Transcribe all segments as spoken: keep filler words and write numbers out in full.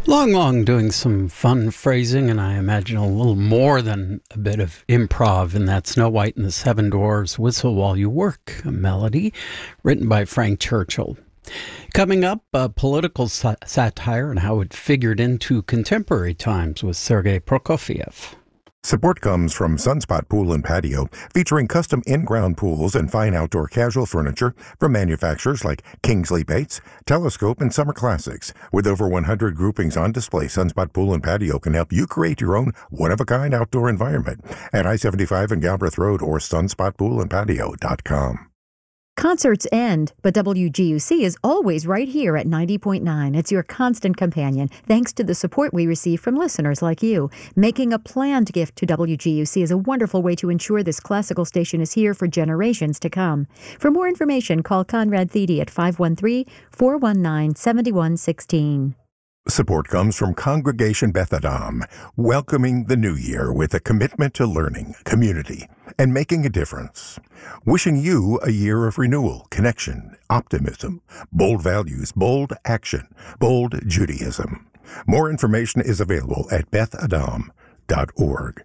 Long Long doing some fun phrasing, and I imagine a little more than a bit of improv in that Snow White and the Seven Dwarfs Whistle While You Work melody, written by Frank Churchill. Coming up, uh, political sa- satire and how it figured into contemporary times with Sergei Prokofiev. Support comes from Sunspot Pool and Patio, featuring custom in-ground pools and fine outdoor casual furniture from manufacturers like Kingsley Bates, Telescope, and Summer Classics. With over one hundred groupings on display, Sunspot Pool and Patio can help you create your own one-of-a-kind outdoor environment at I seventy-five and Galbraith Road or sunspot pool and patio dot com. Concerts end, but W G U C is always right here at ninety point nine. It's your constant companion, thanks to the support we receive from listeners like you. Making a planned gift to W G U C is a wonderful way to ensure this classical station is here for generations to come. For more information, call Conrad Thede at five one three, four one nine, seven one one six. Support comes from Congregation Beth Adam, welcoming the new year with a commitment to learning, community, and making a difference. Wishing you a year of renewal, connection, optimism, bold values, bold action, bold Judaism. More information is available at beth adam dot org.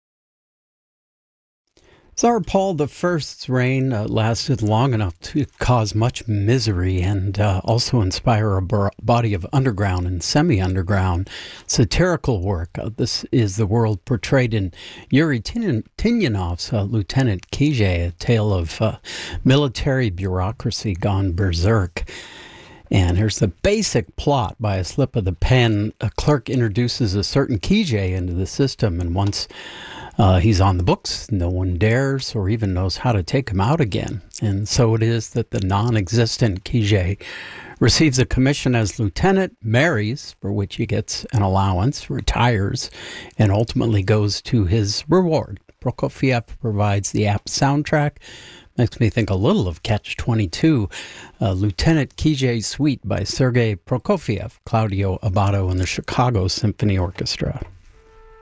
Tsar Paul the First's reign uh, lasted long enough to cause much misery and uh, also inspire a bar- body of underground and semi-underground satirical work. Uh, this is the world portrayed in Yuri Tin- Tinyanov's uh, Lieutenant Kijé, a tale of uh, military bureaucracy gone berserk. And here's the basic plot. By a slip of the pen, a clerk introduces a certain Kijé into the system, and once uh, he's on the books, no one dares or even knows how to take him out again. And so it is that the non-existent Kijé receives a commission as lieutenant, marries, for which he gets an allowance, retires, and ultimately goes to his reward. Prokofiev provides the apt soundtrack. Makes me think a little of Catch twenty-two, uh, Lieutenant Kijé Suite by Sergei Prokofiev, Claudio Abbado, and the Chicago Symphony Orchestra.